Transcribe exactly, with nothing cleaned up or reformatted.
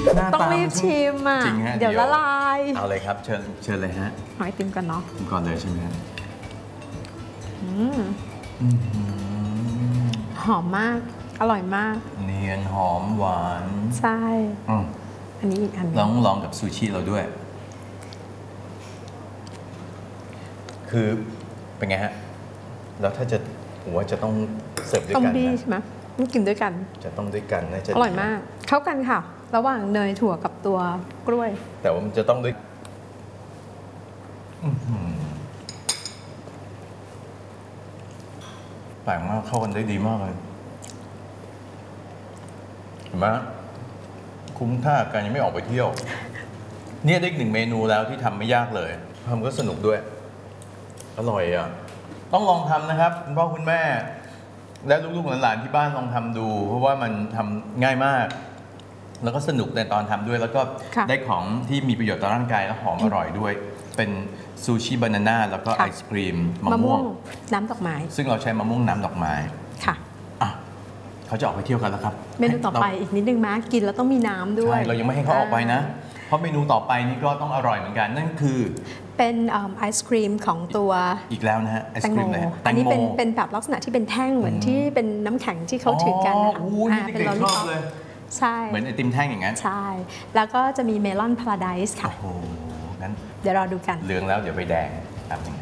ต้องรีบชิมอ่ะเดี๋ยวละลายเอาเลยครับเชิญเชิญเลยฮะหอยติมกันเนาะก่อนเลยใช่ไหมหอมมากอร่อยมากเนียนหอมหวานใช่อันนี้อีกอันลองลองกับซูชิเราด้วยคือเป็นไงฮะแล้วถ้าจะผมว่าจะต้องเสิร์ฟด้วยกันนะต้องดีใช่ไหมต้องกินด้วยกันจะต้องด้วยกันนะจะอร่อยมากเข้ากันค่ะระหว่างเนยถั่วกับตัวกล้วยแต่ว่ามันจะต้องด้วยแปลกมากเข้ากันได้ดีมากเลยเห็นไหมคุ้มค่าการยังไม่ออกไปเที่ยวเนี่ยได้อีกหนึ่งเมนูแล้วที่ทำไม่ยากเลยทำก็สนุกด้วยอร่อยอ่ะต้องลองทำนะครับคุณพ่อคุณแม่และลูกๆหลานๆที่บ้านลองทำดูเพราะว่ามันทำง่ายมากแล้วก็สนุกในตอนทำด้วยแล้วก็ได้ของที่มีประโยชน์ต่อร่างกายและหอมอร่อยด้วยเป็นซูชิบานาน่าแล้วก็ไอศครีมมะม่วงน้ำดอกไม้ซึ่งเราใช้มะม่วงน้ำดอกไม้ค่ะอ่ะเขาจะออกไปเที่ยวกันแล้วครับเมนูต่อไปอีกนิดนึงมั้ยกินแล้วต้องมีน้ำด้วยใช่เรายังไม่ให้เขาออกไปนะเพราะเมนูต่อไปนี่ก็ต้องอร่อยเหมือนกันนั่นคือเป็นไอศครีมของตัวอีกแล้วนะฮะไอศครีมเลยอันนี้เป็นเป็นแบบลักษณะที่เป็นแท่งเหมือนที่เป็นน้ำแข็งที่เขาถือกันนะคะเป็นลอลลี่ป๊อปเลยใช่เหมือนไอติมแท่งอย่างนั้นใช่แล้วก็จะมีเมลอนพาราไดซ์ค่ะโอ้โหงั้นเดี๋ยวรอดูกันเหลืองแล้วเดี๋ยวไปแดงครับ